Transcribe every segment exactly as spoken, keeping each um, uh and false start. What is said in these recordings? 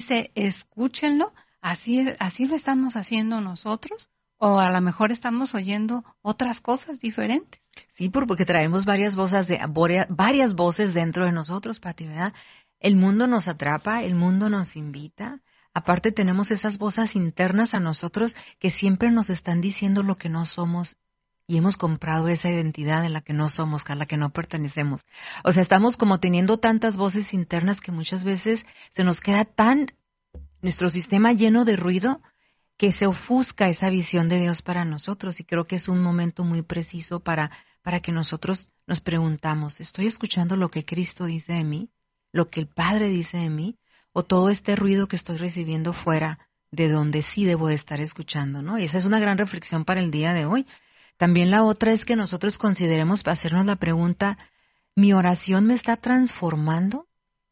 dice, escúchenlo, así, así lo estamos haciendo nosotros, o a lo mejor estamos oyendo otras cosas diferentes. Sí, porque traemos varias voces, de, varias voces dentro de nosotros, Pati, ¿verdad? El mundo nos atrapa, el mundo nos invita. Aparte tenemos esas voces internas a nosotros que siempre nos están diciendo lo que no somos y hemos comprado esa identidad en la que no somos, a la que no pertenecemos. O sea, estamos como teniendo tantas voces internas que muchas veces se nos queda tan nuestro sistema lleno de ruido que se ofusca esa visión de Dios para nosotros. Y creo que es un momento muy preciso para, para que nosotros nos preguntamos, ¿estoy escuchando lo que Cristo dice de mí? ¿Lo que el Padre dice de mí? ¿O todo este ruido que estoy recibiendo fuera de donde sí debo de estar escuchando, ¿no? Y esa es una gran reflexión para el día de hoy. También la otra es que nosotros consideremos hacernos la pregunta, ¿mi oración me está transformando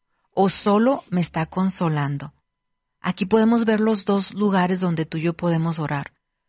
o solo me está consolando? Aquí podemos ver los dos lugares donde tú y yo podemos orar.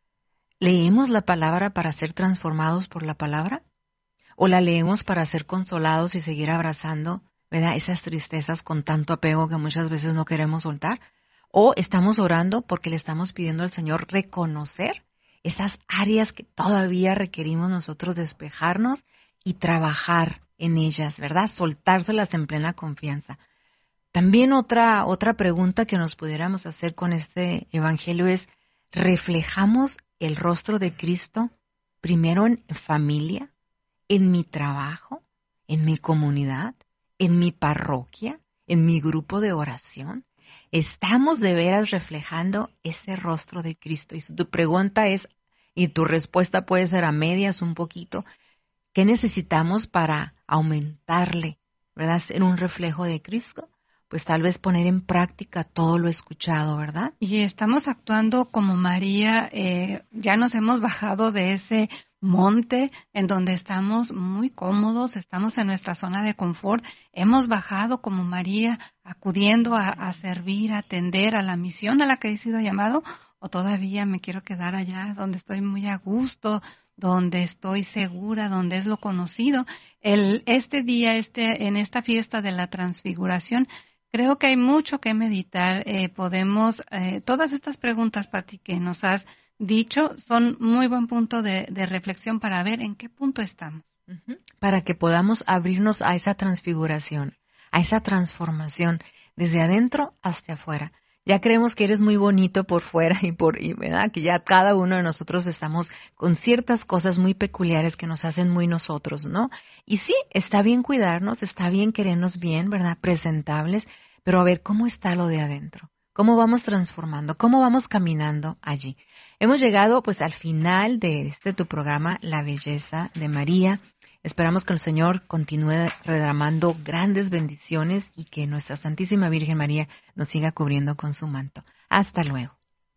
¿Leemos la palabra para ser transformados por la palabra? ¿O la leemos para ser consolados y seguir abrazando, ¿verdad?, esas tristezas con tanto apego que muchas veces no queremos soltar? ¿O estamos orando porque le estamos pidiendo al Señor reconocer esas áreas que todavía requerimos nosotros despejarnos y trabajar en ellas, ¿verdad? Soltárselas en plena confianza. También otra, otra pregunta que nos pudiéramos hacer con este evangelio es, ¿reflejamos el rostro de Cristo primero en familia, en mi trabajo, en mi comunidad, en mi parroquia, en mi grupo de oración? ¿Estamos de veras reflejando ese rostro de Cristo? Y si tu pregunta es, y tu respuesta puede ser a medias un poquito, ¿qué necesitamos para aumentarle, ¿verdad?, ser un reflejo de Cristo? Pues tal vez poner en práctica todo lo escuchado, ¿verdad? Y estamos actuando como María, eh, ya nos hemos bajado de ese monte en donde estamos muy cómodos, estamos en nuestra zona de confort, hemos bajado como María, acudiendo a, a servir, a atender a la misión a la que he sido llamado, o todavía me quiero quedar allá donde estoy muy a gusto, donde estoy segura, donde es lo conocido. El, este día, este, en esta fiesta de la Transfiguración, creo que hay mucho que meditar. Eh, podemos, eh, todas estas preguntas, Pati, que nos has dicho, son muy buen punto de, de reflexión para ver en qué punto estamos. Uh-huh. Para que podamos abrirnos a esa transfiguración, a esa transformación, desde adentro hacia afuera. Ya creemos que eres muy bonito por fuera y por, y, ¿verdad?, que ya cada uno de nosotros estamos con ciertas cosas muy peculiares que nos hacen muy nosotros, ¿no? Y sí, está bien cuidarnos, está bien querernos bien, ¿verdad?, presentables, pero a ver, ¿cómo está lo de adentro? ¿Cómo vamos transformando? ¿Cómo vamos caminando allí? Hemos llegado pues al final de este tu programa, La Belleza de María. Esperamos que el Señor continúe derramando grandes bendiciones y que nuestra Santísima Virgen María nos siga cubriendo con su manto. Hasta luego.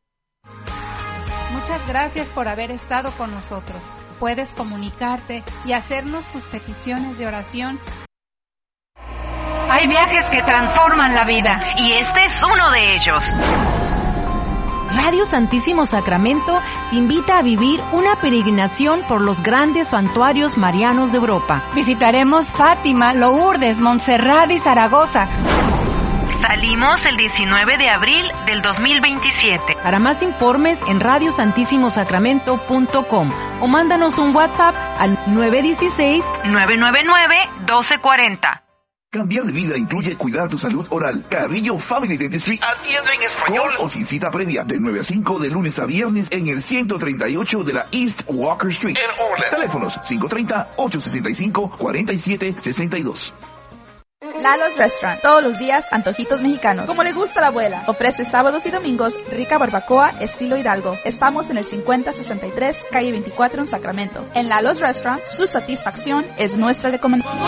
Muchas gracias por haber estado con nosotros. Puedes comunicarte y hacernos tus peticiones de oración. Hay viajes que transforman la vida y este es uno de ellos. Radio Santísimo Sacramento te invita a vivir una peregrinación por los grandes santuarios marianos de Europa. Visitaremos Fátima, Lourdes, Montserrat y Zaragoza. Salimos el diecinueve de abril del dos mil veintisiete. Para más informes en radio santísimo sacramento punto com o mándanos un WhatsApp al nueve uno seis, nueve nueve nueve, uno dos cuatro cero. Cambiar de vida incluye cuidar tu salud oral. Carrillo Family Dentistry atiende en español o sin cita previa de nueve a cinco de lunes a viernes en el ciento treinta y ocho de la East Walker Street en Orland. Teléfonos cinco tres cero, ocho seis cinco, cuatro siete seis dos. Lalo's Restaurant, todos los días antojitos mexicanos, como le gusta a la abuela. Ofrece sábados y domingos rica barbacoa estilo Hidalgo. Estamos en el cincuenta sesenta y tres, calle veinticuatro en Sacramento. En Lalo's Restaurant, su satisfacción es nuestra recomendación.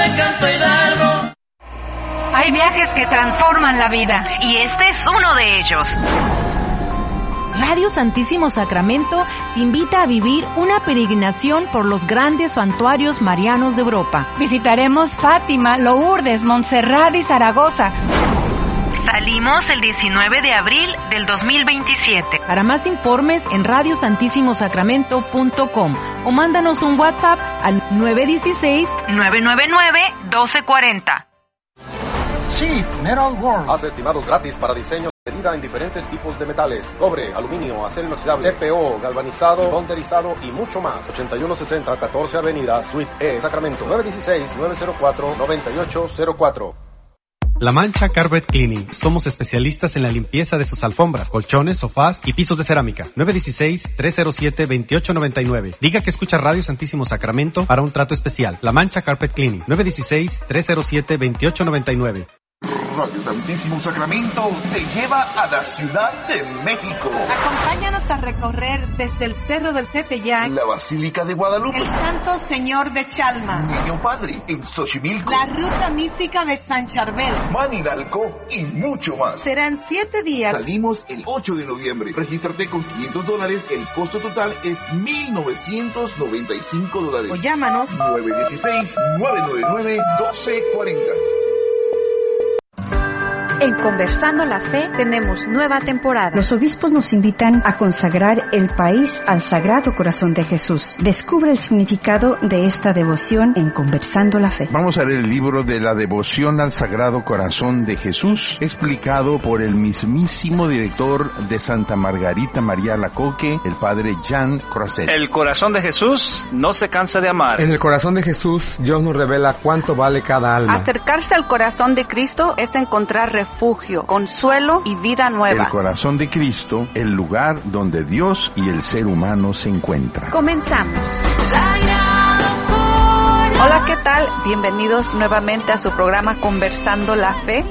Hay viajes que transforman la vida y este es uno de ellos. Radio Santísimo Sacramento te invita a vivir una peregrinación por los grandes santuarios marianos de Europa. Visitaremos Fátima, Lourdes, Montserrat y Zaragoza. Salimos el diecinueve de abril del dos mil veintisiete. Para más informes en radio santísimo sacramento punto com o mándanos un WhatsApp al nueve uno seis, nueve nueve nueve, uno dos cuatro cero. Sí, Metal World. Haz estimados gratis para diseño Medida en diferentes tipos de metales: cobre, aluminio, acero inoxidable, T P O, galvanizado, bonderizado y mucho más. ochenta y uno sesenta catorce Avenida, Suite E, Sacramento. nueve uno seis, nueve cero cuatro, nueve ocho cero cuatro. La Mancha Carpet Cleaning. Somos especialistas en la limpieza de sus alfombras, colchones, sofás y pisos de cerámica. nueve uno seis, tres cero siete, dos ocho nueve nueve. Diga que escucha Radio Santísimo Sacramento para un trato especial. La Mancha Carpet Cleaning. nueve uno seis, tres cero siete, dos ocho nueve nueve. Radio Santísimo Sacramento te lleva a la Ciudad de México. Acompáñanos a recorrer desde el Cerro del Tepeyac, la Basílica de Guadalupe, el Santo Señor de Chalma, Niño Padre en Xochimilco, la Ruta Mística de San Charbel, Manilalco y mucho más. Serán siete días. Salimos el ocho de noviembre. Regístrate con quinientos dólares. El costo total es mil novecientos noventa y cinco dólares. O llámanos nueve uno seis, nueve nueve nueve, uno dos cuatro cero. En Conversando la Fe tenemos nueva temporada. Los obispos nos invitan a consagrar el país al Sagrado Corazón de Jesús. Descubre el significado de esta devoción en Conversando la Fe. Vamos a leer el libro de la devoción al Sagrado Corazón de Jesús, explicado por el mismísimo director de Santa Margarita María Alacoque, el padre Jean Croisset. El corazón de Jesús no se cansa de amar. En el corazón de Jesús, Dios nos revela cuánto vale cada alma. Acercarse al corazón de Cristo es encontrar refugio. refugio, consuelo y vida nueva. El corazón de Cristo, el lugar donde Dios y el ser humano se encuentran. Comenzamos. Hola, ¿qué tal? Bienvenidos nuevamente a su programa Conversando la Fe.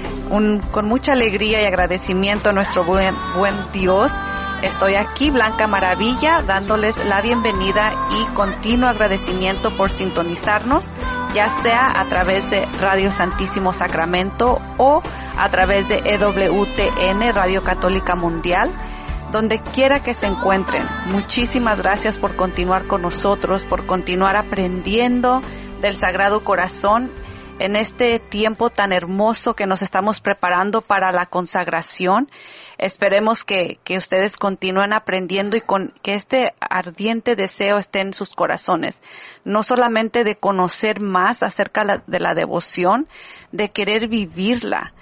Un, con mucha alegría y agradecimiento a nuestro buen, buen Dios. Estoy aquí, Blanca Maravilla, dándoles la bienvenida y continuo agradecimiento por sintonizarnos, ya sea a través de Radio Santísimo Sacramento o a través de E W T N, Radio Católica Mundial, donde quiera que se encuentren. Muchísimas gracias por continuar con nosotros, por continuar aprendiendo del Sagrado Corazón en este tiempo tan hermoso que nos estamos preparando para la consagración. Esperemos que, que ustedes continúen aprendiendo y con que este ardiente deseo esté en sus corazones. No solamente de conocer más acerca la, de la devoción, de querer vivirla.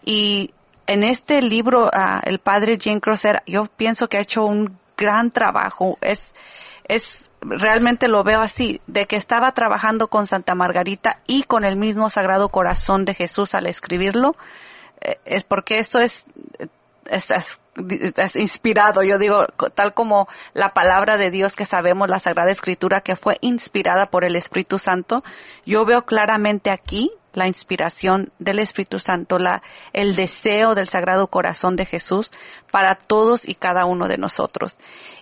Y en este libro, uh, el padre Jean Croisset, yo pienso que ha hecho un gran trabajo. Es, es, realmente lo veo así, de que estaba trabajando con Santa Margarita y con el mismo Sagrado Corazón de Jesús al escribirlo. Eh, es porque esto es... Es, es, es inspirado, yo digo, tal como la palabra de Dios que sabemos, la Sagrada Escritura, que fue inspirada por el Espíritu Santo. Yo veo claramente aquí la inspiración del Espíritu Santo, la, el deseo del Sagrado Corazón de Jesús para todos y cada uno de nosotros.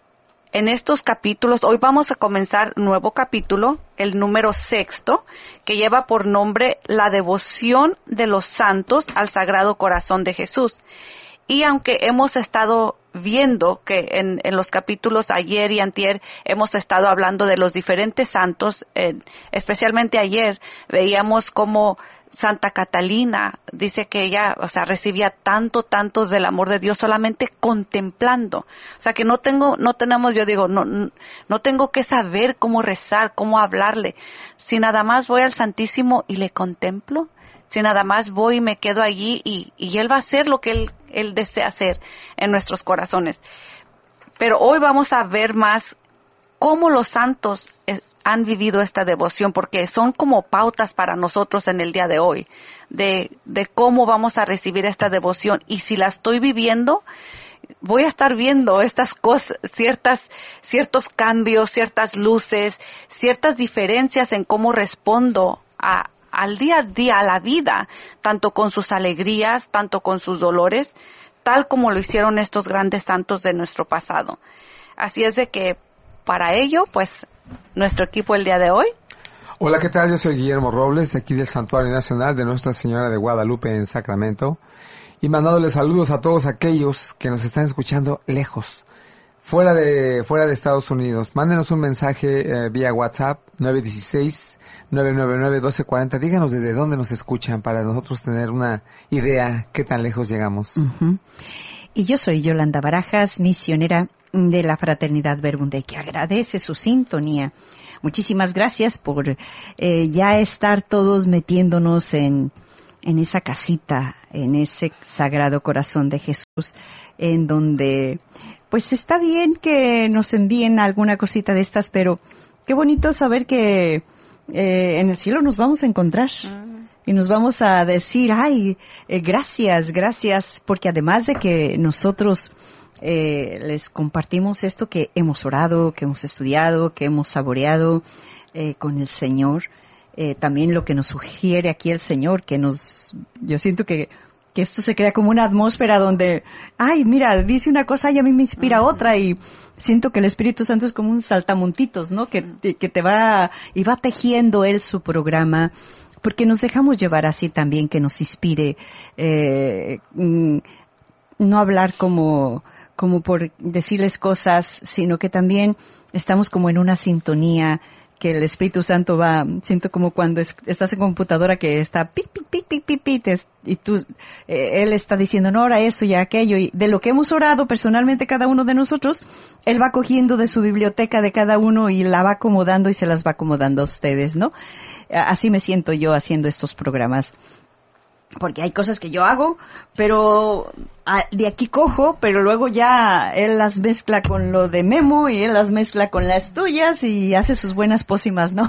En estos capítulos, hoy vamos a comenzar un nuevo capítulo, el número sexto, que lleva por nombre La devoción de los santos al Sagrado Corazón de Jesús. Y aunque hemos estado viendo que en, en los capítulos ayer y antier hemos estado hablando de los diferentes santos, eh, especialmente ayer veíamos como Santa Catalina dice que ella, o sea, recibía tanto, tantos del amor de Dios solamente contemplando. O sea, que no tengo, no tenemos, yo digo, no, no tengo que saber cómo rezar, cómo hablarle. Si nada más voy al Santísimo y le contemplo, si nada más voy y me quedo allí y, y Él va a hacer lo que Él, Él desea hacer en nuestros corazones. Pero hoy vamos a ver más cómo los santos eh, han vivido esta devoción, porque son como pautas para nosotros en el día de hoy, de, de cómo vamos a recibir esta devoción. Y si la estoy viviendo, voy a estar viendo estas cosas, ciertas, ciertos cambios, ciertas luces, ciertas diferencias en cómo respondo a al día a día, a la vida, tanto con sus alegrías, tanto con sus dolores, tal como lo hicieron estos grandes santos de nuestro pasado. Así es de que, para ello, pues, nuestro equipo el día de hoy. Hola, ¿qué tal? Yo soy Guillermo Robles, de aquí del Santuario Nacional de Nuestra Señora de Guadalupe en Sacramento, y mandándoles saludos a todos aquellos que nos están escuchando lejos, fuera de, fuera de Estados Unidos. Mándenos un mensaje eh, vía WhatsApp, nueve uno seis, nueve nueve nueve, uno dos cuatro cero. Díganos desde dónde nos escuchan para nosotros tener una idea qué tan lejos llegamos. Uh-huh. Y yo soy Yolanda Barajas, misionera de la Fraternidad Verbum, que agradece su sintonía. Muchísimas gracias por eh, ya estar todos metiéndonos en, en esa casita, en ese Sagrado Corazón de Jesús, en donde, pues está bien que nos envíen alguna cosita de estas, pero qué bonito saber que eh, en el cielo nos vamos a encontrar. Uh-huh. Y nos vamos a decir, ay, eh, gracias, gracias, porque además de que nosotros eh, les compartimos esto que hemos orado, que hemos estudiado, que hemos saboreado eh, con el Señor, eh, también lo que nos sugiere aquí el Señor, que nos, yo siento que, que esto se crea como una atmósfera donde, ay, mira, dice una cosa y a mí me inspira uh-huh. otra, y siento que el Espíritu Santo es como un saltamontitos, ¿no? Que, que te va, y va tejiendo Él su programa, porque nos dejamos llevar así también, que nos inspire, eh, no hablar como, como por decirles cosas, sino que también estamos como en una sintonía, que el Espíritu Santo va, siento como cuando es, estás en computadora que está pic, pic, pic, pic, pic, pic, te, y tú, eh, Él está diciendo, no, ahora eso y aquello, y de lo que hemos orado personalmente cada uno de nosotros, Él va cogiendo de su biblioteca de cada uno y la va acomodando y se las va acomodando a ustedes, ¿no? Así me siento yo haciendo estos programas. Porque hay cosas que yo hago, pero de aquí cojo, pero luego ya él las mezcla con lo de Memo y él las mezcla con las tuyas y hace sus buenas pócimas, ¿no?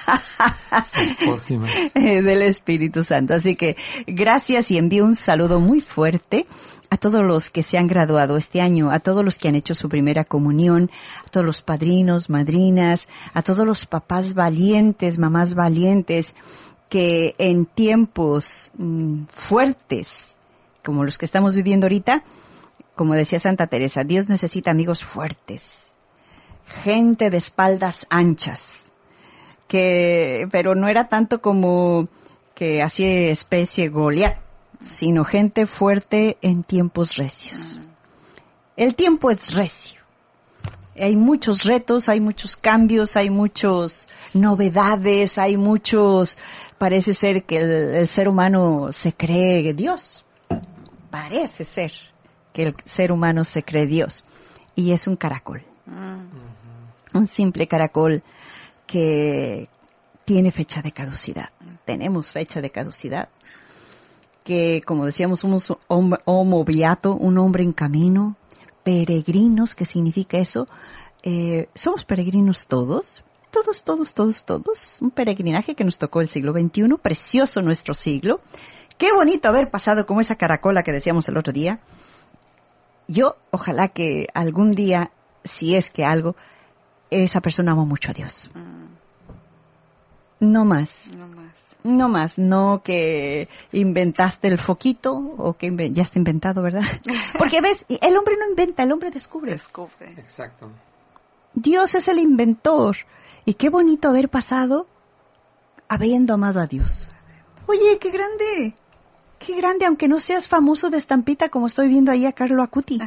Pócimas. Del Espíritu Santo. Así que gracias y envío un saludo muy fuerte a todos los que se han graduado este año, a todos los que han hecho su primera comunión, a todos los padrinos, madrinas, a todos los papás valientes, mamás valientes, que en tiempos mm, fuertes, como los que estamos viviendo ahorita, como decía Santa Teresa, Dios necesita amigos fuertes, gente de espaldas anchas, que, pero no era tanto como que así especie Goliat, sino gente fuerte en tiempos recios. El tiempo es recio. Hay muchos retos, hay muchos cambios, hay muchas novedades, hay muchos... Parece ser que el, el ser humano se cree Dios. Parece ser que el ser humano se cree Dios. Y es un caracol. Uh-huh. Un simple caracol que tiene fecha de caducidad. Tenemos fecha de caducidad. Que, como decíamos, somos homo, homo beato, un hombre en camino. Peregrinos, ¿qué significa eso? Eh, somos peregrinos todos. Todos, todos, todos, todos. Un peregrinaje que nos tocó el siglo veintiuno. Precioso nuestro siglo. Qué bonito haber pasado como esa caracola que decíamos el otro día. Yo, ojalá que algún día, si es que algo, esa persona amó mucho a Dios. No más. No más. No más. No que inventaste el foquito o que inven- ya está inventado, ¿verdad? Porque ves, el hombre no inventa, el hombre descubre. Descubre. Exacto. Dios es el inventor. Y qué bonito haber pasado habiendo amado a Dios. Oye, qué grande, qué grande, aunque no seas famoso de estampita como estoy viendo ahí a Carlo Acuti.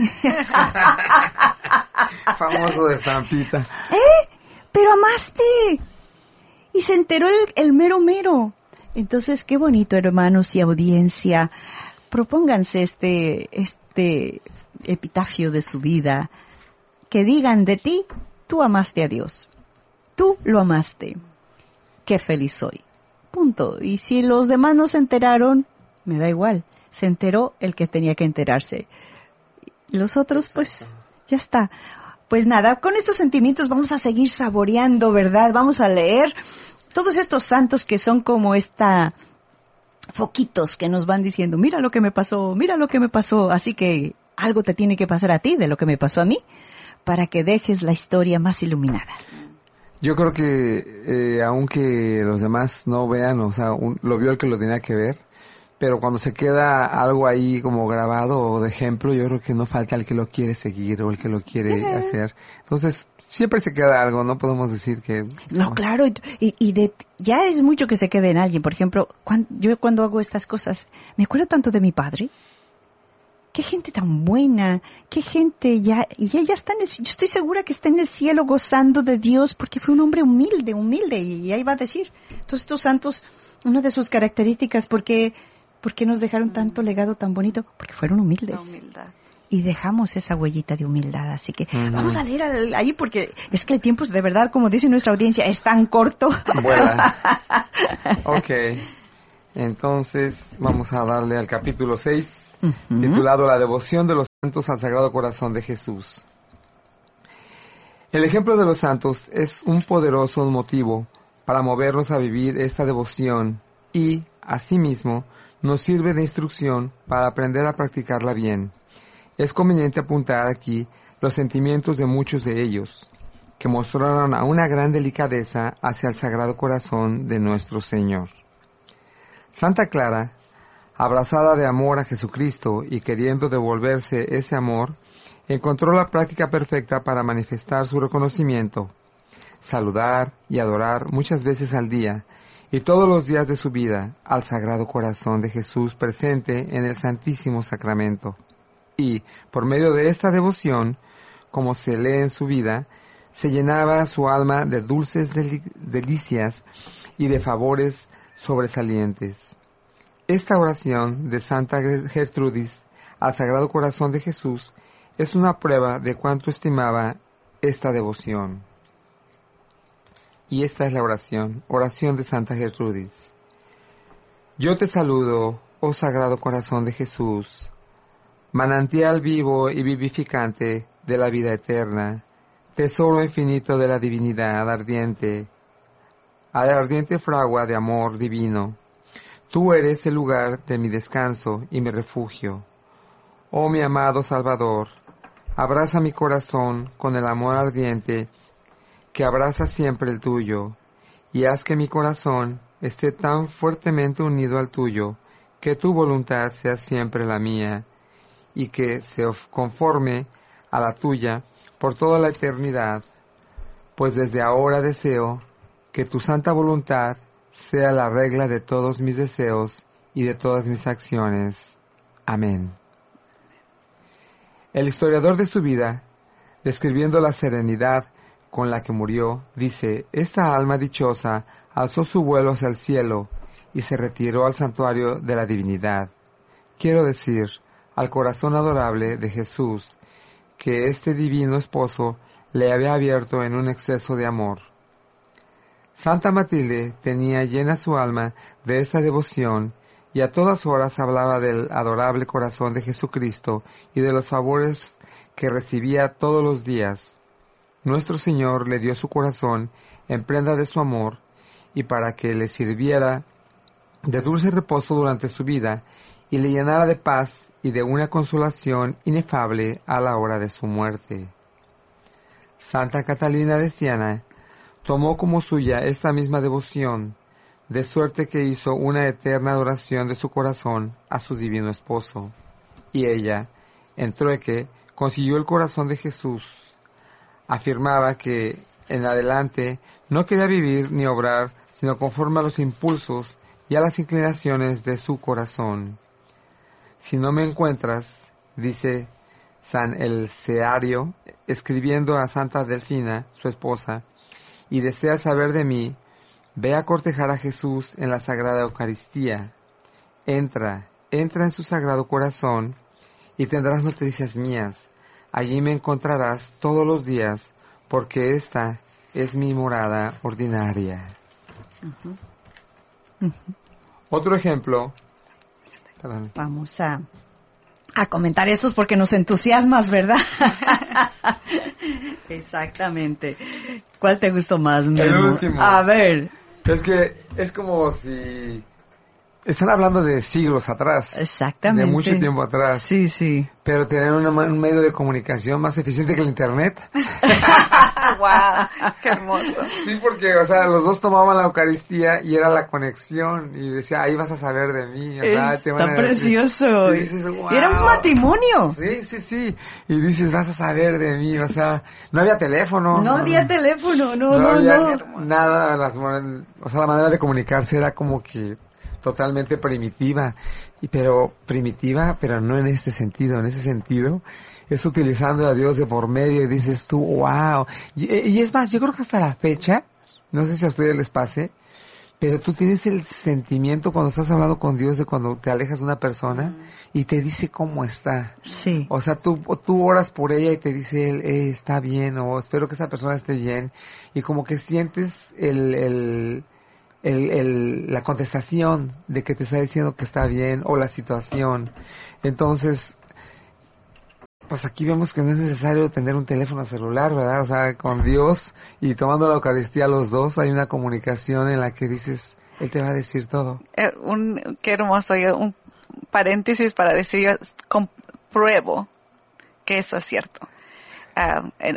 Famoso de estampita. ¿Eh? Pero amaste. Y se enteró el, el mero mero. Entonces, qué bonito, hermanos y audiencia. Propónganse este, este epitafio de su vida. Que digan de ti, tú amaste a Dios. Tú lo amaste. Qué feliz soy. Punto. Y si los demás no se enteraron, me da igual. Se enteró el que tenía que enterarse. Los otros, pues, ya está. Pues nada, con estos sentimientos vamos a seguir saboreando, ¿verdad? Vamos a leer todos estos santos que son como esta foquitos que nos van diciendo, mira lo que me pasó, mira lo que me pasó. Así que algo te tiene que pasar a ti de lo que me pasó a mí, para que dejes la historia más iluminada. Yo creo que, eh, aunque los demás no vean, o sea, un, lo vio el que lo tenía que ver, pero cuando se queda algo ahí como grabado o de ejemplo, yo creo que no falta el que lo quiere seguir o el que lo quiere yeah. hacer. Entonces, siempre se queda algo, no podemos decir que... No, no claro, y, y de, ya es mucho que se quede en alguien. Por ejemplo, cuando, yo cuando hago estas cosas, me acuerdo tanto de mi padre. Qué gente tan buena, qué gente ya, y él ya está en el, yo estoy segura que está en el cielo gozando de Dios porque fue un hombre humilde, humilde, y ahí va a decir. Entonces estos santos, una de sus características, ¿por qué, por qué nos dejaron tanto legado tan bonito? Porque fueron humildes. La humildad. Y dejamos esa huellita de humildad, así que uh-huh. vamos a leer al, ahí porque es que el tiempo es de verdad, como dice nuestra audiencia, es tan corto. Vuela. Ok. Entonces, vamos a darle al capítulo seis, Uh-huh. titulado La devoción de los santos al Sagrado Corazón de Jesús. El ejemplo de los santos es un poderoso motivo para movernos a vivir esta devoción y, asimismo, nos sirve de instrucción para aprender a practicarla bien. Es conveniente apuntar aquí los sentimientos de muchos de ellos, que mostraron a una gran delicadeza hacia el Sagrado Corazón de nuestro Señor. Santa Clara, abrazada de amor a Jesucristo y queriendo devolverse ese amor, encontró la práctica perfecta para manifestar su reconocimiento, saludar y adorar muchas veces al día y todos los días de su vida al Sagrado Corazón de Jesús presente en el Santísimo Sacramento. Y, por medio de esta devoción, como se lee en su vida, se llenaba su alma de dulces deli- delicias y de favores sobresalientes. Esta oración de Santa Gertrudis al Sagrado Corazón de Jesús es una prueba de cuánto estimaba esta devoción. Y esta es la oración, oración de Santa Gertrudis. Yo te saludo, oh Sagrado Corazón de Jesús, manantial vivo y vivificante de la vida eterna, tesoro infinito de la divinidad ardiente, ardiente fragua de amor divino. Tú eres el lugar de mi descanso y mi refugio. Oh mi amado Salvador, abraza mi corazón con el amor ardiente que abraza siempre el tuyo, y haz que mi corazón esté tan fuertemente unido al tuyo, que tu voluntad sea siempre la mía, y que se conforme a la tuya por toda la eternidad, pues desde ahora deseo que tu santa voluntad sea la regla de todos mis deseos y de todas mis acciones. Amén. El historiador de su vida, describiendo la serenidad con la que murió, dice: esta alma dichosa alzó su vuelo hacia el cielo y se retiró al santuario de la divinidad. Quiero decir, al corazón adorable de Jesús, que este divino esposo le había abierto en un exceso de amor. Santa Matilde tenía llena su alma de esta devoción y a todas horas hablaba del adorable corazón de Jesucristo y de los favores que recibía todos los días. Nuestro Señor le dio su corazón en prenda de su amor y para que le sirviera de dulce reposo durante su vida y le llenara de paz y de una consolación inefable a la hora de su muerte. Santa Catalina de Siena tomó como suya esta misma devoción, de suerte que hizo una eterna adoración de su corazón a su divino esposo. Y ella, en trueque, consiguió el corazón de Jesús. Afirmaba que, en adelante, no quería vivir ni obrar, sino conforme a los impulsos y a las inclinaciones de su corazón. Si no me encuentras, dice San Elceario, escribiendo a Santa Delfina, su esposa, y deseas saber de mí, ve a cortejar a Jesús en la Sagrada Eucaristía. Entra, entra en su Sagrado Corazón, y tendrás noticias mías. Allí me encontrarás todos los días, porque esta es mi morada ordinaria. Uh-huh. Uh-huh. Otro ejemplo. Perdón. Vamos a, a comentar estos porque nos entusiasmas, ¿verdad? Exactamente. ¿Cuál te gustó más, Memo? El último. A ver. Es que es como si están hablando de siglos atrás. Exactamente. De mucho tiempo atrás. Sí, sí. Pero tener una, un medio de comunicación más eficiente que el Internet. ¡Wow! ¡Qué hermoso! Sí, porque, o sea, los dos tomaban la Eucaristía y era la conexión. Y decía, ahí vas a saber de mí. O sea, te van Está a decir, precioso. y dices, wow. Era un matrimonio. Sí, sí, sí. Y dices, vas a saber de mí. O sea, no había teléfono. No, no había teléfono, no, no. No, había no. nada. Las, o sea, la manera de comunicarse era como que totalmente primitiva, y pero primitiva, pero no en este sentido. En ese sentido es utilizando a Dios de por medio y dices tú, wow. Y, y es más, yo creo que hasta la fecha, no sé si a ustedes les pase, pero tú tienes el sentimiento cuando estás hablando con Dios de cuando te alejas de una persona y te dice cómo está. Sí. O sea, tú, tú oras por ella y te dice él, eh, está bien, o espero que esa persona esté bien, y como que sientes el... el el, el, la contestación de que te está diciendo que está bien o la situación. Entonces, pues aquí vemos que no es necesario tener un teléfono celular, ¿verdad? O sea, con Dios y tomando la Eucaristía los dos hay una comunicación en la que dices, Él te va a decir todo. Eh, un, qué hermoso, yo, un paréntesis para decir, yo compruebo que eso es cierto. Uh, en,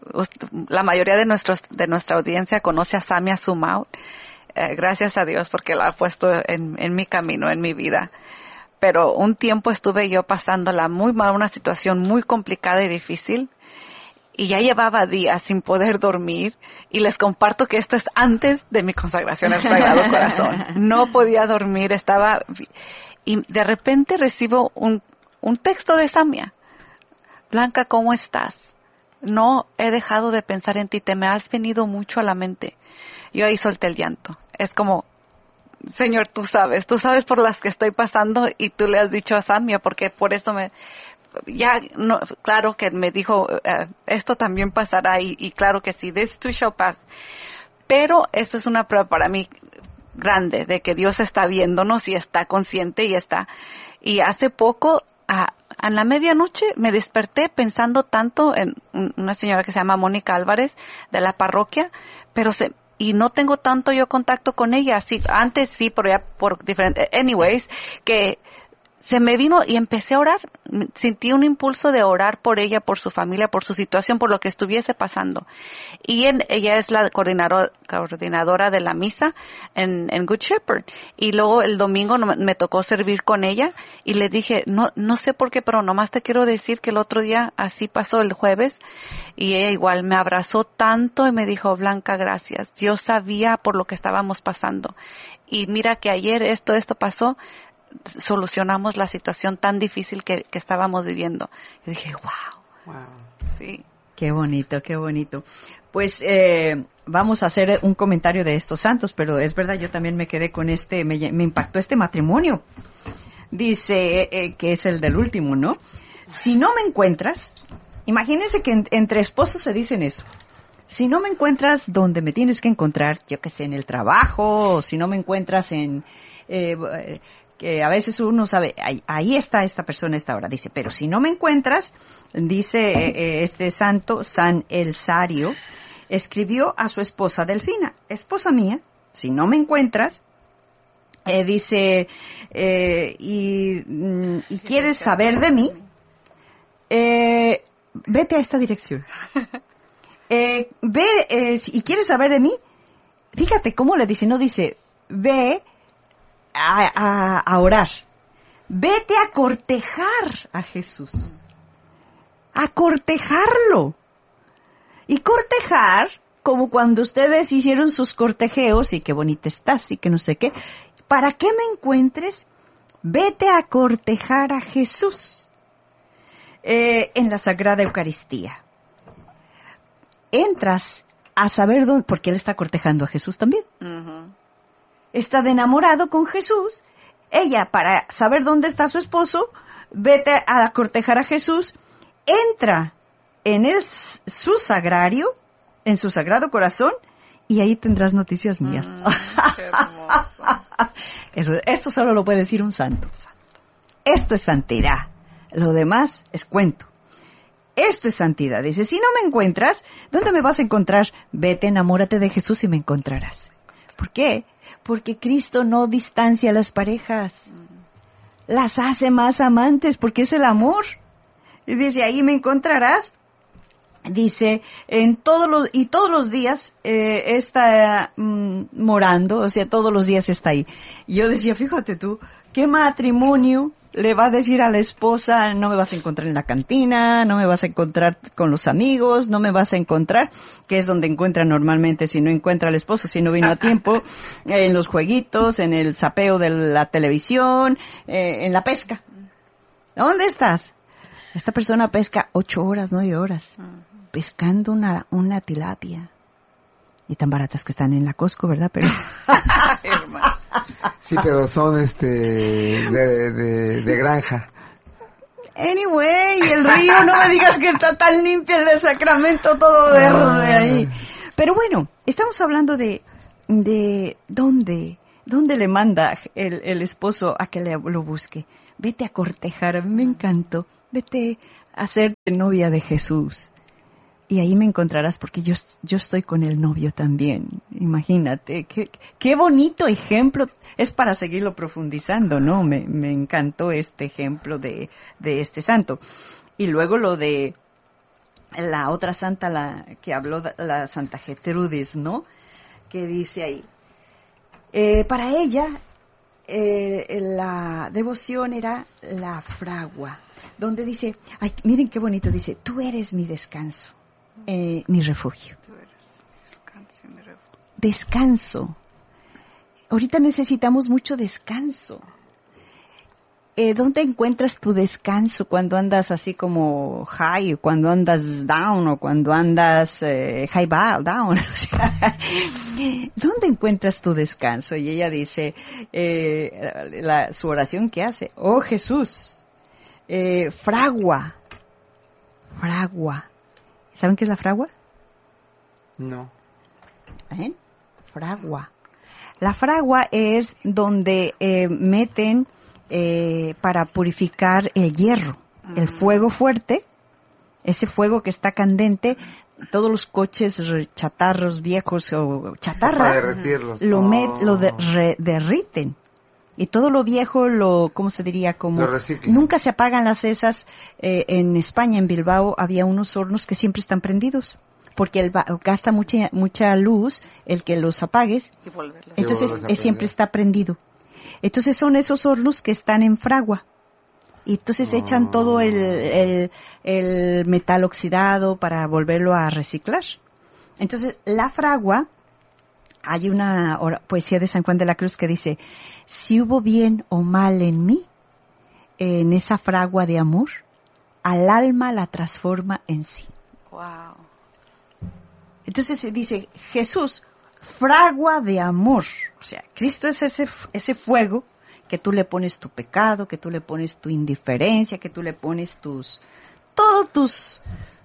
la mayoría de nuestros de nuestra audiencia conoce a Samia Sumaut, uh, gracias a Dios porque la ha puesto en, en mi camino, en mi vida. Pero un tiempo estuve yo pasándola muy mal, una situación muy complicada y difícil, y ya llevaba días sin poder dormir, y les comparto que esto es antes de mi consagración al Sagrado Corazón. No podía dormir, estaba... Y de repente recibo un, un texto de Samia. Blanca, ¿cómo estás? No he dejado de pensar en ti, te me has venido mucho a la mente. Yo ahí solté el llanto. Es como... Señor, tú sabes, tú sabes por las que estoy pasando y tú le has dicho a Samia, porque por eso me, ya, no, claro que me dijo, uh, esto también pasará y, y claro que sí, this too shall pass. Pero eso es una prueba para mí grande de que Dios está viéndonos y está consciente y está. Y hace poco, a, a la medianoche, me desperté pensando tanto en una señora que se llama Mónica Álvarez de la parroquia, pero se y no tengo tanto yo contacto con ella, sí, antes sí, pero ya por diferentes, anyways, que se me vino y empecé a orar, sentí un impulso de orar por ella, por su familia, por su situación, por lo que estuviese pasando. Y en, ella es la coordinadora, coordinadora de la misa en, en Good Shepherd. Y luego el domingo no, me tocó servir con ella y le dije, no, no sé por qué, pero nomás te quiero decir que el otro día así pasó el jueves y ella igual me abrazó tanto y me dijo, Blanca, gracias. Dios sabía por lo que estábamos pasando. Y mira que ayer esto, esto pasó, solucionamos la situación tan difícil que, que estábamos viviendo. Y dije, wow. Wow. Sí. Qué bonito, qué bonito. Pues eh, vamos a hacer un comentario de estos santos, pero es verdad, yo también me quedé con este, me, me impactó este matrimonio. Dice eh, que es el del último, ¿no? Si no me encuentras, imagínense que en, entre esposos se dicen eso. Si no me encuentras donde me tienes que encontrar, yo que sé, en el trabajo, o si no me encuentras en... Eh, que a veces uno sabe, ahí, ahí está esta persona a esta hora, dice, pero si no me encuentras, dice eh, este santo, San Elsario, escribió a su esposa Delfina, esposa mía, si no me encuentras, eh, dice, eh, y, mm, y quieres saber de mí, eh, vete a esta dirección. Eh, ve, eh, y quieres saber de mí, fíjate cómo le dice, no dice, ve, A, a, a orar. Vete a cortejar a Jesús. A cortejarlo. Y cortejar, como cuando ustedes hicieron sus cortejeos, y qué bonita estás, y que no sé qué. Para que me encuentres, vete a cortejar a Jesús. Eh, en la Sagrada Eucaristía. Entras a saber dónde, porque él está cortejando a Jesús también. Uh-huh. Está de enamorado con Jesús. Ella, para saber dónde está su esposo, vete a cortejar a Jesús, entra en el, su sagrario, en su sagrado corazón, y ahí tendrás noticias mías. Mm, qué hermoso. Eso, esto solo lo puede decir un santo. Esto es santidad. Lo demás es cuento. Esto es santidad. Dice, si no me encuentras, ¿dónde me vas a encontrar? Vete, enamórate de Jesús y me encontrarás. ¿Por qué? Porque Cristo no distancia a las parejas, las hace más amantes, porque es el amor. Y dice, ahí me encontrarás. Dice, en todos los, y todos los días eh, está mm, morando, o sea, todos los días está ahí. Y yo decía, fíjate tú, ¿qué matrimonio le va a decir a la esposa, no me vas a encontrar en la cantina, no me vas a encontrar con los amigos, no me vas a encontrar, que es donde encuentra normalmente si no encuentra al esposo, si no vino a tiempo, en los jueguitos, en el zapeo de la televisión, eh, en la pesca? ¿Dónde estás? Esta persona pesca ocho horas, nueve horas, pescando una, una tilapia. Y tan baratas que están en la Costco, ¿verdad? Pero sí, pero son este de, de, de granja. Anyway, el río, no me digas que está tan limpio el de Sacramento, todo verde ahí. Pero bueno, estamos hablando de de dónde, dónde le manda el, el esposo a que le, lo busque. Vete a cortejar, a mí me encantó. Vete a ser novia de Jesús. Y ahí me encontrarás porque yo, yo estoy con el novio también. Imagínate, qué, qué bonito ejemplo. Es para seguirlo profundizando, ¿no? Me, me encantó este ejemplo de, de este santo. Y luego lo de la otra santa, la que habló, la Santa Gertrudis, ¿no? Que dice ahí, eh, para ella eh, la devoción era la fragua, donde dice, ay, miren qué bonito, dice, tú eres mi descanso. Eh, mi refugio. Descanso, mi refugio. Descanso. Ahorita necesitamos mucho descanso. Eh, ¿Dónde encuentras tu descanso cuando andas así como high, cuando andas down o cuando andas eh, high down? ¿Dónde encuentras tu descanso? Y ella dice, eh, la, su oración que hace, oh Jesús, eh, fragua, fragua. ¿Saben qué es la fragua? No. ¿Eh? Fragua. La fragua es donde eh, meten eh, para purificar el hierro, uh-huh. el fuego fuerte, ese fuego que está candente, todos los coches chatarros viejos o chatarra, para derretirlos. lo, met, oh. lo de, re, derriten. Y todo lo viejo, lo ¿cómo se diría? Como nunca se apagan las esas. Eh, en España, en Bilbao, había unos hornos que siempre están prendidos, porque el, gasta mucha mucha luz el que los apagues. Y entonces eh, siempre está prendido. Entonces son esos hornos que están en fragua. Y entonces oh. echan todo el, el, el metal oxidado para volverlo a reciclar. Entonces la fragua, hay una poesía de San Juan de la Cruz que dice, si hubo bien o mal en mí, en esa fragua de amor, al alma la transforma en sí. Wow. Entonces se dice, Jesús, fragua de amor. O sea, Cristo es ese, ese fuego que tú le pones tu pecado, que tú le pones tu indiferencia, que tú le pones tus, todos tus,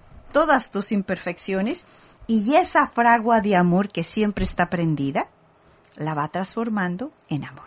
todas tus imperfecciones, y esa fragua de amor que siempre está prendida, la va transformando en amor.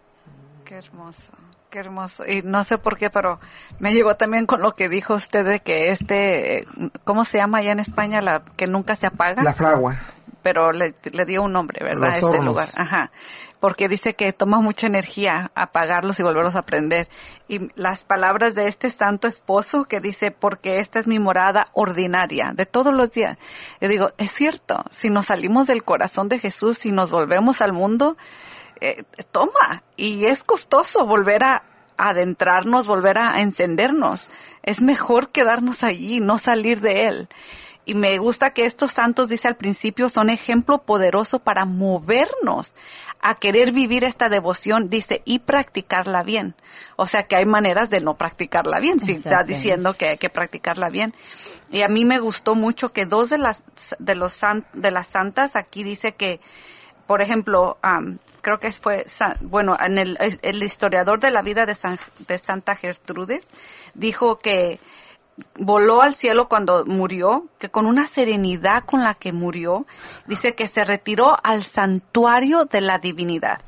Qué hermoso, qué hermoso. Y no sé por qué, pero me llegó también con lo que dijo usted de que este, ¿cómo se llama allá en España? La que nunca se apaga. La fragua. Pero le, le dio un nombre, ¿verdad? Los este hornos. lugar. Ajá. Porque dice que toma mucha energía apagarlos y volverlos a prender. Y las palabras de este santo esposo que dice, porque esta es mi morada ordinaria de todos los días. Yo digo, es cierto, si nos salimos del corazón de Jesús y nos volvemos al mundo, eh, toma. Y es costoso volver a adentrarnos, volver a encendernos. Es mejor quedarnos allí, no salir de él. Y me gusta que estos santos, dice al principio, son ejemplo poderoso para movernos a querer vivir esta devoción, dice, y practicarla bien. O sea que hay maneras de no practicarla bien, si está diciendo que hay que practicarla bien. Y a mí me gustó mucho que dos de las de los san, de las santas aquí dice que, por ejemplo, um, creo que fue, bueno, en el, el historiador de la vida de, San, de Santa Gertrudis dijo que voló al cielo cuando murió, que con una serenidad con la que murió, dice que se retiró al santuario de la divinidad.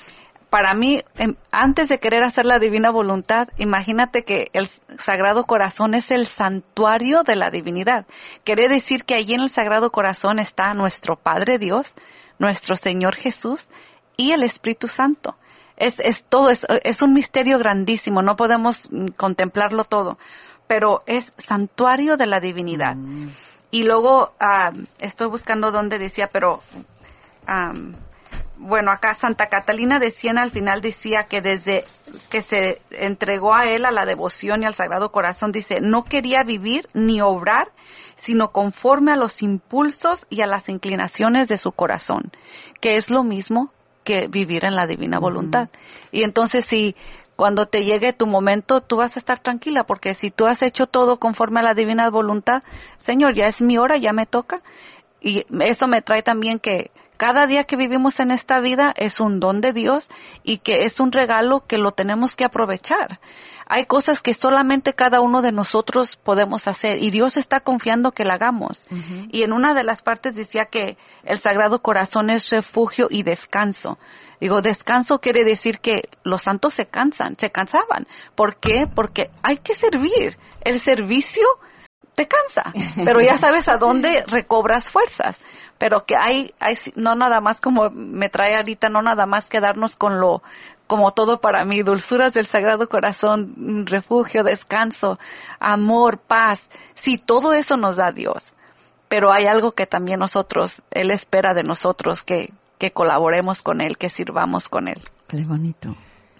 Para mí, antes de querer hacer la divina voluntad, imagínate que el Sagrado Corazón es el santuario de la divinidad. Quiere decir que allí en el Sagrado Corazón está nuestro Padre Dios, nuestro Señor Jesús y el Espíritu Santo. Es, es todo, es, es un misterio grandísimo, no podemos contemplarlo todo, pero es santuario de la divinidad. Mm. Y luego, uh, estoy buscando dónde decía, pero, um, bueno, acá Santa Catalina de Siena al final decía que desde que se entregó a él, a la devoción y al Sagrado Corazón, dice, no quería vivir ni obrar, sino conforme a los impulsos y a las inclinaciones de su corazón, que es lo mismo que vivir en la divina voluntad. Mm. Y entonces, si cuando te llegue tu momento, tú vas a estar tranquila, porque si tú has hecho todo conforme a la divina voluntad, Señor, ya es mi hora, ya me toca. Y eso me trae también que cada día que vivimos en esta vida es un don de Dios y que es un regalo que lo tenemos que aprovechar. Hay cosas que solamente cada uno de nosotros podemos hacer y Dios está confiando que la hagamos. Uh-huh. Y en una de las partes decía que el Sagrado Corazón es refugio y descanso. Digo, descanso quiere decir que los santos se cansan, se cansaban. ¿Por qué? Porque hay que servir. El servicio te cansa, pero ya sabes a dónde recobras fuerzas. Pero que hay, hay, no nada más como me trae ahorita, no nada más quedarnos con lo, como todo para mí, dulzuras del Sagrado Corazón, refugio, descanso, amor, paz. Sí, todo eso nos da Dios. Pero hay algo que también nosotros, Él espera de nosotros, que, que colaboremos con Él, que sirvamos con Él. Qué bonito.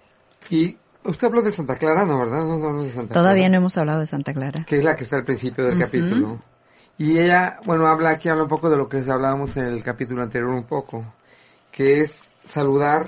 Y usted habló de Santa Clara, ¿no, verdad? No, no, no de Santa Todavía Clara. no hemos hablado de Santa Clara. Que es la que está al principio del uh-huh. capítulo. Y ella, bueno, habla aquí, habla un poco de lo que hablábamos en el capítulo anterior un poco, que es saludar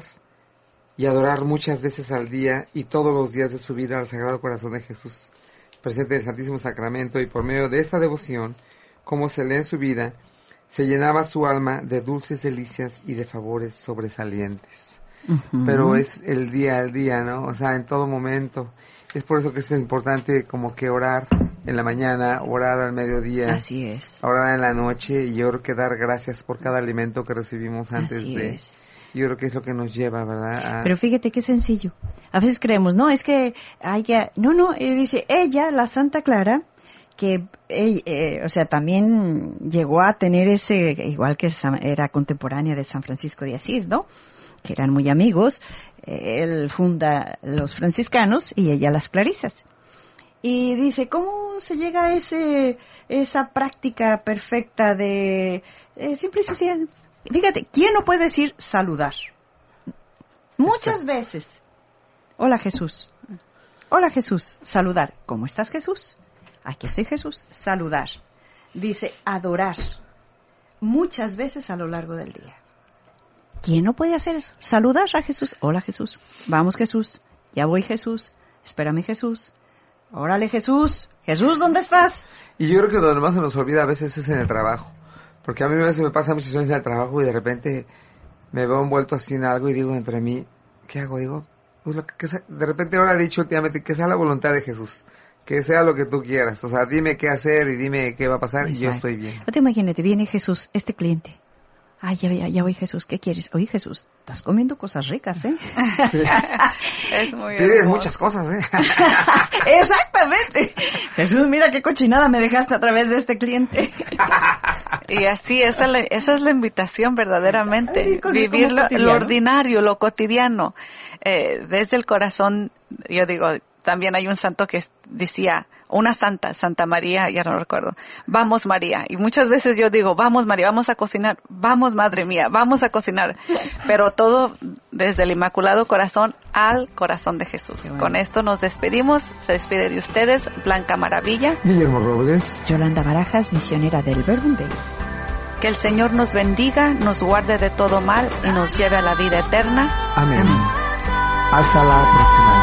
y adorar muchas veces al día y todos los días de su vida al Sagrado Corazón de Jesús, presente en el Santísimo Sacramento, y por medio de esta devoción, como se lee en su vida, se llenaba su alma de dulces delicias y de favores sobresalientes. Uh-huh. Pero es el día al día, ¿no? O sea, en todo momento. Es por eso que es importante como que orar en la mañana, orar al mediodía. Así es. Orar en la noche, y yo creo que dar gracias por cada alimento que recibimos antes Así de... es. Yo creo que es lo que nos lleva, ¿verdad? A... Pero fíjate qué sencillo. A veces creemos, no, es que hay que... No, no, eh, dice, ella, la Santa Clara, que, eh, eh, o sea, también llegó a tener ese, igual que era contemporánea de San Francisco de Asís, ¿no? Que eran muy amigos. Eh, él funda los franciscanos y ella las clarisas. Y dice, ¿cómo se llega a ese esa práctica perfecta de eh, simple y sencilla? Fíjate, ¿quién no puede decir saludar? Muchas veces. Hola Jesús. Hola Jesús. Saludar. ¿Cómo estás Jesús? Aquí estoy Jesús. Saludar. Dice adorar. Muchas veces a lo largo del día. ¿Quién no puede hacer eso? Saludar a Jesús. Hola Jesús. Vamos Jesús. Ya voy Jesús. Espérame Jesús. Órale Jesús. Jesús, ¿dónde estás? Y yo creo que donde más se nos olvida a veces es en el trabajo. Porque a mí a veces me pasa muchas veces en el trabajo y de repente me veo envuelto así en algo y digo entre mí, ¿qué hago? Digo, pues lo que, que sea, de repente ahora he dicho últimamente que sea la voluntad de Jesús. Que sea lo que tú quieras. O sea, dime qué hacer y dime qué va a pasar. Exacto. Y yo estoy bien. No te imagínate, viene Jesús, este cliente. Ay, ya, ya, ya voy Jesús, ¿qué quieres? Oye Jesús, estás comiendo cosas ricas, ¿eh? Sí. Es muy Pides muchas cosas, ¿eh? Exactamente. Jesús, mira qué cochinada me dejaste a través de este cliente. Y así, esa, le, esa es la invitación verdaderamente. Ay, vivir lo, lo ordinario, lo cotidiano. Eh, desde el corazón, yo digo, también hay un santo que decía, una santa, Santa María, ya no lo recuerdo, vamos María, y muchas veces yo digo, vamos María, vamos a cocinar, vamos Madre mía, vamos a cocinar, pero todo desde el Inmaculado Corazón al corazón de Jesús. Bueno. Con esto nos despedimos, se despide de ustedes Blanca Maravilla, Guillermo Robles, Yolanda Barajas, misionera del Verbum Dei. Que el Señor nos bendiga, nos guarde de todo mal y nos lleve a la vida eterna. Amén. Amén. Hasta la próxima.